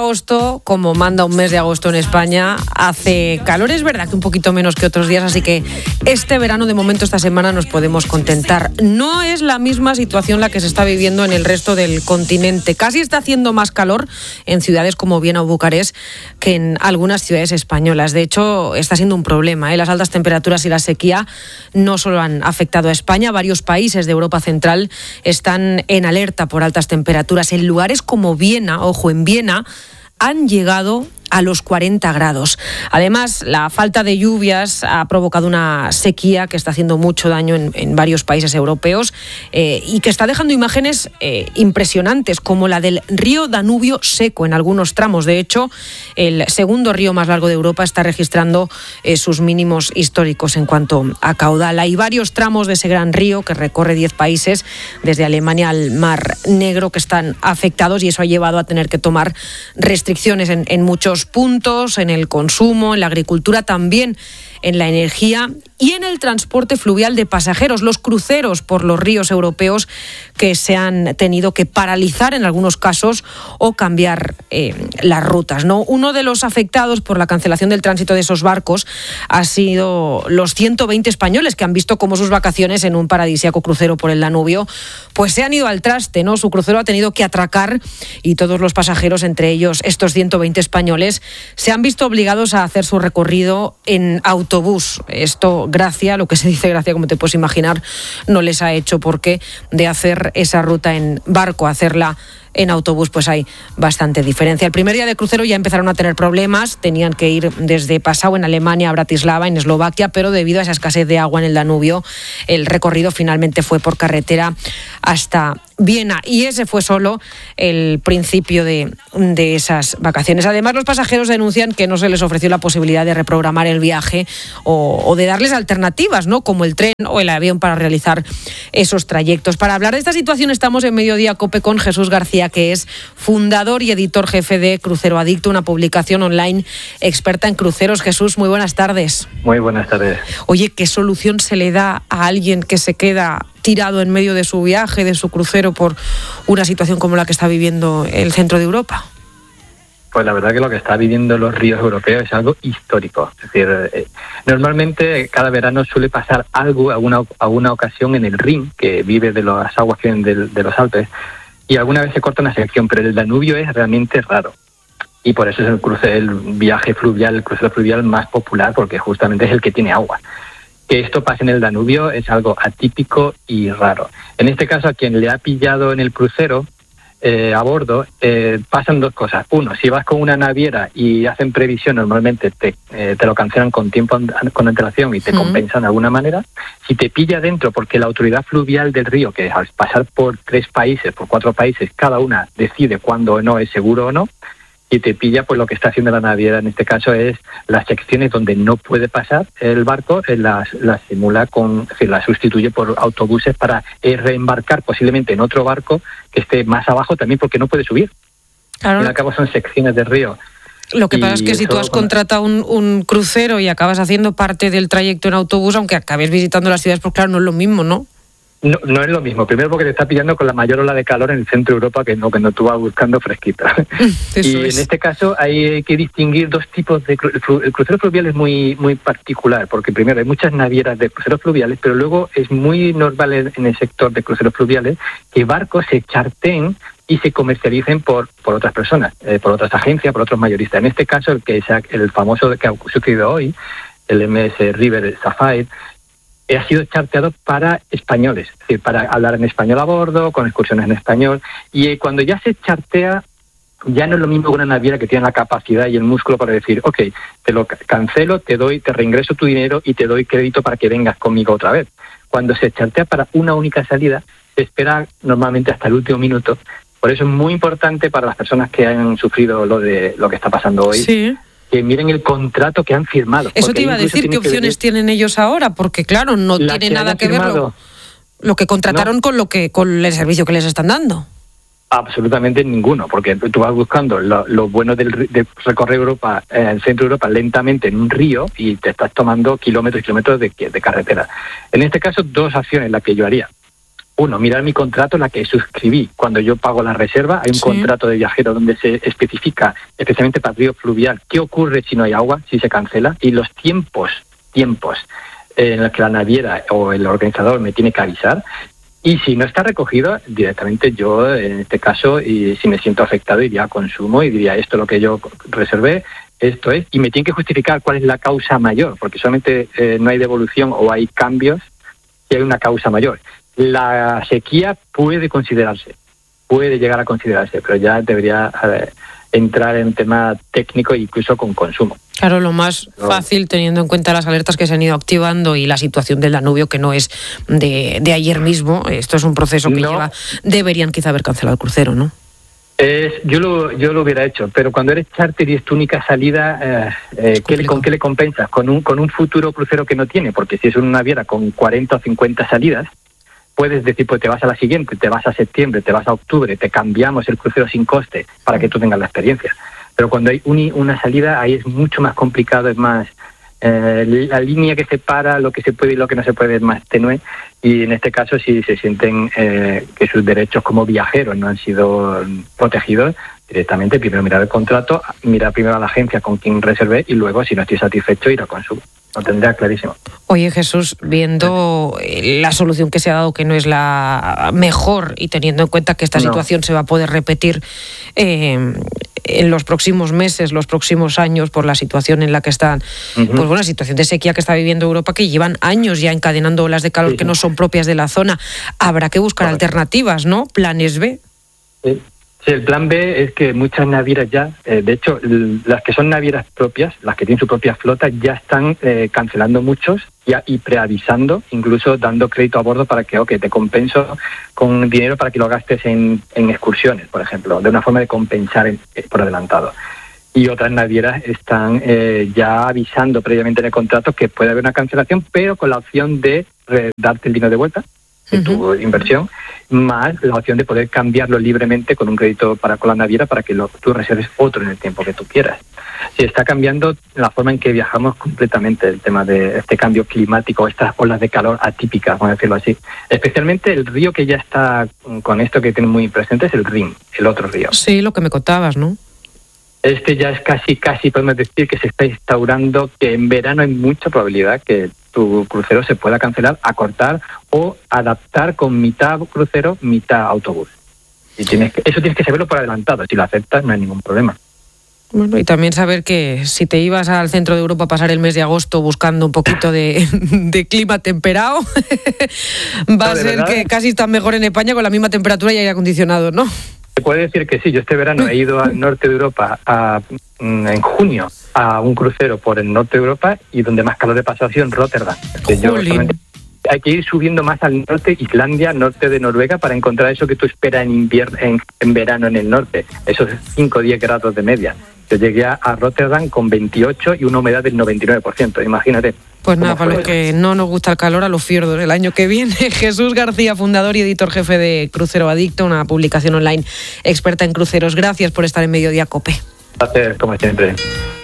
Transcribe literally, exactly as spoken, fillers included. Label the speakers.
Speaker 1: agosto, como manda un mes de agosto en España, hace calor, es verdad que un poquito menos que otros días, así que este verano, de momento, esta semana, nos podemos contentar. No es la misma situación la que se está viviendo en el resto del continente. Casi está haciendo más calor en ciudades como Viena o Bucarest que en algunas ciudades españolas. De hecho, está siendo un problema, ¿eh? Las altas temperaturas y la sequía no solo han afectado a España, varios países de Europa Central están en alerta por altas temperaturas. En lugares como Viena, ojo, en Viena, han llegado a los cuarenta grados. Además, la falta de lluvias ha provocado una sequía que está haciendo mucho daño en, en varios países europeos eh, y que está dejando imágenes eh, impresionantes, como la del río Danubio seco en algunos tramos. De hecho, el segundo río más largo de Europa está registrando eh, sus mínimos históricos en cuanto a caudal. Hay varios tramos de ese gran río que recorre diez países, desde Alemania al Mar Negro, que están afectados, y eso ha llevado a tener que tomar restricciones en, en muchos puntos, en el consumo, en la agricultura, también en la energía y en el transporte fluvial de pasajeros, los cruceros por los ríos europeos que se han tenido que paralizar en algunos casos o cambiar eh, las rutas, ¿no? Uno de los afectados por la cancelación del tránsito de esos barcos ha sido los ciento veinte españoles que han visto cómo sus vacaciones en un paradisíaco crucero por el Danubio pues se han ido al traste, ¿no? Su crucero ha tenido que atracar y todos los pasajeros, entre ellos estos ciento veinte españoles, se han visto obligados a hacer su recorrido en autobús. Esto, Gracia, lo que se dice Gracia, como te puedes imaginar, no les ha hecho, porque de hacer esa ruta en barco a hacerla en autobús pues hay bastante diferencia. El primer día de crucero ya empezaron a tener problemas, tenían que ir desde Passau en Alemania a Bratislava en Eslovaquia, pero debido a esa escasez de agua en el Danubio, el recorrido finalmente fue por carretera hasta Viena, y ese fue solo el principio de, de esas vacaciones. Además, los pasajeros denuncian que no se les ofreció la posibilidad de reprogramar el viaje o, o de darles alternativas, ¿no?, como el tren o el avión para realizar esos trayectos. Para hablar de esta situación estamos en Mediodía Cope con Jesús García, que es fundador y editor jefe de Crucero Adicto, una publicación online experta en cruceros. Jesús, muy buenas tardes.
Speaker 2: Muy buenas tardes.
Speaker 1: Oye, ¿qué solución se le da a alguien que se queda tirado en medio de su viaje, de su crucero, por una situación como la que está viviendo el centro de Europa?
Speaker 2: Pues la verdad que lo que está viviendo los ríos europeos es algo histórico. Es decir, eh, normalmente cada verano suele pasar algo, alguna, alguna ocasión en el Rin, que vive de las aguas que vienen de, de los Alpes, y alguna vez se corta una sección, pero el Danubio es realmente raro. Y por eso es el, cruce, el viaje fluvial, el crucero fluvial más popular, porque justamente es el que tiene agua. Que esto pase en el Danubio es algo atípico y raro. En este caso, a quien le ha pillado en el crucero eh, a bordo, eh, pasan dos cosas. Uno, si vas con una naviera y hacen previsión, normalmente te, eh, te lo cancelan con tiempo, con antelación, y te uh-huh. compensan de alguna manera. Si te pilla dentro, porque la autoridad fluvial del río, que al pasar por tres países, por cuatro países, cada una decide cuándo o no es seguro o no, y te pilla, pues lo que está haciendo la naviera en este caso es las secciones donde no puede pasar el barco, las, las simula con, es decir, las sustituye por autobuses para eh, reembarcar posiblemente en otro barco que esté más abajo también, porque no puede subir.
Speaker 1: Claro.
Speaker 2: Y al cabo son secciones de río.
Speaker 1: Lo que pasa es que si tú has contratado un, un crucero y acabas haciendo parte del trayecto en autobús, aunque acabes visitando las ciudades, pues claro, no es lo mismo, ¿no?
Speaker 2: No, no es lo mismo. Primero porque te está pillando con la mayor ola de calor en el centro de Europa, que no, que no tú vas buscando fresquita. Eso y es. En este caso hay que distinguir dos tipos de... Cru- el crucero fluvial es muy muy particular, porque primero hay muchas navieras de cruceros fluviales, pero luego es muy normal en, en el sector de cruceros fluviales que barcos se charteen y se comercialicen por por otras personas, eh, por otras agencias, por otros mayoristas. En este caso, el que el famoso que ha sucedido hoy, el M S River Sapphire, ha sido charteado para españoles, es decir, para hablar en español a bordo, con excursiones en español, y cuando ya se chartea, ya no es lo mismo que una naviera que tiene la capacidad y el músculo para decir, ok, te lo cancelo, te doy, te reingreso tu dinero y te doy crédito para que vengas conmigo otra vez. Cuando se chartea para una única salida, se espera normalmente hasta el último minuto. Por eso es muy importante para las personas que han sufrido lo de lo que está pasando hoy, sí, que miren el contrato que han firmado.
Speaker 1: Eso te iba a decir, ¿qué opciones que tienen ellos ahora? Porque claro, no tiene que nada que ver lo, lo que contrataron no. con lo que con el servicio que les están dando.
Speaker 2: Absolutamente ninguno, porque tú vas buscando lo, lo bueno del, de recorrer Europa, eh, el centro de Europa lentamente en un río, y te estás tomando kilómetros y kilómetros de, de carretera. En este caso, dos acciones las que yo haría. Uno, mirar mi contrato, la que suscribí cuando yo pago la reserva. Hay un sí. contrato de viajero donde se especifica, especialmente para el río fluvial, qué ocurre si no hay agua, si se cancela, y los tiempos, tiempos en los que la naviera o el organizador me tiene que avisar. Y si no está recogido, directamente yo, en este caso, y si me siento afectado, iría a consumo y diría, esto es lo que yo reservé, esto es, y me tienen que justificar cuál es la causa mayor, porque solamente eh, no hay devolución o hay cambios si hay una causa mayor. La sequía puede considerarse, puede llegar a considerarse, pero ya debería eh, entrar en tema técnico e incluso con consumo.
Speaker 1: Claro, lo más fácil, teniendo en cuenta las alertas que se han ido activando y la situación del Danubio, que no es de, de ayer mismo, esto es un proceso que no. lleva, deberían quizá haber cancelado el crucero, ¿no?
Speaker 2: Es, yo lo yo lo hubiera hecho, pero cuando eres charter y es tu única salida, eh, eh, ¿qué, ¿con qué le compensas? Con un con un futuro crucero que no tiene, porque si es una naviera con cuarenta o cincuenta salidas, puedes decir, pues te vas a la siguiente, te vas a septiembre, te vas a octubre, te cambiamos el crucero sin coste para que tú tengas la experiencia. Pero cuando hay un, una salida, ahí es mucho más complicado, es más, eh, la línea que separa lo que se puede y lo que no se puede es más tenue, y en este caso si se sienten eh, que sus derechos como viajeros no han sido protegidos, directamente primero mirar el contrato, mirar primero a la agencia con quien reservé y luego, si no estoy satisfecho, ir a consumo. Lo tendría clarísimo.
Speaker 1: Oye, Jesús, viendo la solución que se ha dado, que no es la mejor, y teniendo en cuenta que esta no. situación se va a poder repetir eh, en los próximos meses, los próximos años, por la situación en la que están, uh-huh. pues bueno, la situación de sequía que está viviendo Europa, que llevan años ya encadenando olas de calor sí. que no son propias de la zona, habrá que buscar Correcto. alternativas, ¿no? Planes B.
Speaker 2: Sí. Sí, el plan B es que muchas navieras ya, eh, de hecho, l- las que son navieras propias, las que tienen su propia flota, ya están eh, cancelando muchos ya y preavisando, incluso dando crédito a bordo para que, ok, te compenso con dinero para que lo gastes en, en excursiones, por ejemplo, de una forma de compensar en, eh, por adelantado. Y otras navieras están eh, ya avisando previamente en el contrato que puede haber una cancelación, pero con la opción de eh, darte el dinero de vuelta de uh-huh. tu inversión, más la opción de poder cambiarlo libremente con un crédito para con la naviera para que lo, tú reserves otro en el tiempo que tú quieras. Se está cambiando la forma en que viajamos completamente, el tema de este cambio climático, estas olas de calor atípicas, vamos a decirlo así. Especialmente el río que ya está con esto que tiene muy presente es el Rin, el otro río.
Speaker 1: Sí, lo que me contabas, ¿no?
Speaker 2: Este ya es casi, casi podemos decir que se está instaurando que en verano hay mucha probabilidad que tu crucero se pueda cancelar, acortar o adaptar con mitad crucero, mitad autobús. Y tienes que, eso tienes que saberlo por adelantado. Si lo aceptas, no hay ningún problema.
Speaker 1: Bueno, y también saber que si te ibas al centro de Europa a pasar el mes de agosto buscando un poquito de, de clima temperado, va no, a ser verdad, que casi estás mejor en España con la misma temperatura y aire acondicionado, ¿no?
Speaker 2: Se puede decir que sí. Yo este verano he ido al norte de Europa a, en junio a un crucero por el norte de Europa y donde más calor he pasado ha sido en Rotterdam. Yo, hay que ir subiendo más al norte, Islandia, norte de Noruega, para encontrar eso que tú esperas en invierno, en, en verano en el norte, esos cinco o diez grados de media. Yo llegué a Rotterdam con veintiocho y una humedad del noventa y nueve por ciento, imagínate.
Speaker 1: Pues nada, para los que no nos gusta el calor, a los fiordos el año que viene. Jesús García, fundador y editor jefe de Crucero Adicto, una publicación online experta en cruceros. Gracias por estar en Mediodía COPE.
Speaker 2: Gracias, como siempre.